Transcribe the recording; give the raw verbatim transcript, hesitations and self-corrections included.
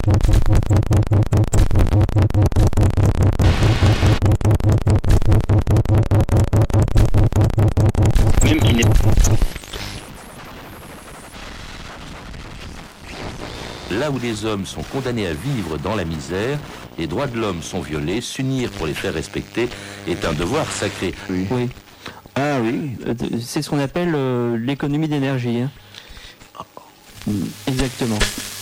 Même il n'est... Là où les hommes sont condamnés à vivre dans la misère, les droits de l'homme sont violés, s'unir pour les faire respecter est un devoir sacré. Oui. Oui. Ah oui. Euh, C'est ce qu'on appelle euh, l'économie d'énergie. hein. Exactement.